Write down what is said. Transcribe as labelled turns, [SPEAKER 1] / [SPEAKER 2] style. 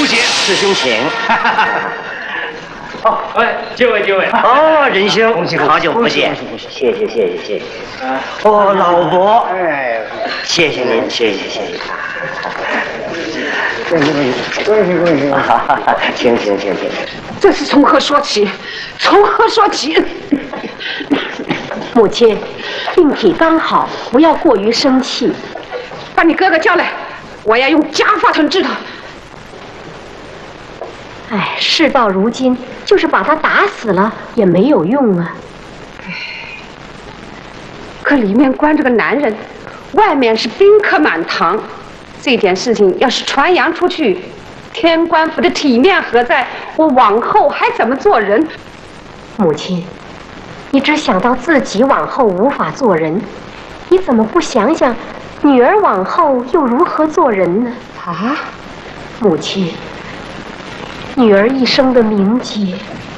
[SPEAKER 1] 谢
[SPEAKER 2] 师兄请。
[SPEAKER 1] 哦，哎，几位。
[SPEAKER 2] 哦，仁兄，好久不见，谢谢。哦，老伯，哎，谢谢您，谢谢。恭喜！请。
[SPEAKER 3] 这是从何说起？
[SPEAKER 4] 母亲，病体刚好，不要过于生气。
[SPEAKER 3] 把你哥哥叫来，我要用家法惩治他。
[SPEAKER 4] 哎，事到如今，就是把他打死了也没有用啊。
[SPEAKER 3] 可里面关着个男人，外面是宾客满堂，这件事情要是传扬出去，天官府的体面何在？我往后还怎么做人？
[SPEAKER 4] 母亲，你只想到自己往后无法做人，你怎么不想想女儿往后又如何做人呢？
[SPEAKER 3] 啊，
[SPEAKER 4] 母亲，女儿一生的铭记